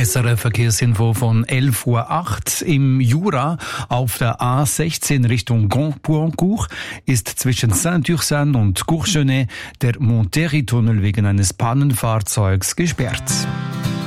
SRF Verkehrsinfo von 11:08 Uhr. Im Jura auf der A16 Richtung Grand-Puancourt ist zwischen Saint-Ursanne und Courgenay der Monterey-Tunnel wegen eines Pannenfahrzeugs gesperrt.